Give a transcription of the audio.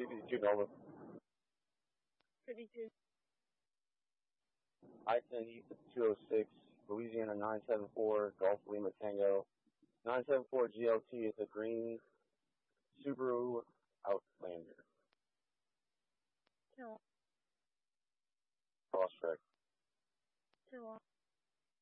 252 Nova. 52. I-10 East 206, Louisiana 974, Golf Lima Tango. 974 GLT is a green Subaru Outlander. Two. Cross track. 2.